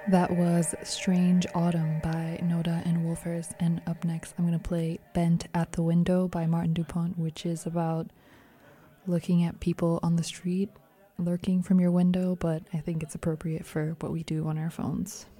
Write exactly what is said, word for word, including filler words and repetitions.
That was Strange Autumn by Noda and Wolfers. And up next, I'm going to play Bent at the Window by Martin Dupont, which is about looking at people on the street, lurking from your window, but I think it's appropriate for what we do on our phones.